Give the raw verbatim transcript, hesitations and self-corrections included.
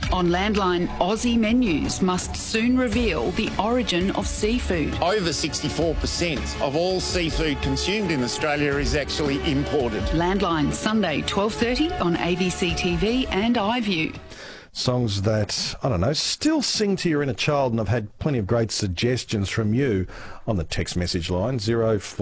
On Landline, Aussie menus must soon reveal the origin of seafood. Over sixty-four percent of all seafood consumed in Australia is actually imported. Landline, Sunday, twelve thirty on A B C T V and iView. Songs that, I don't know, still sing to your inner child, and I've had plenty of great suggestions from you on the text message line, zero four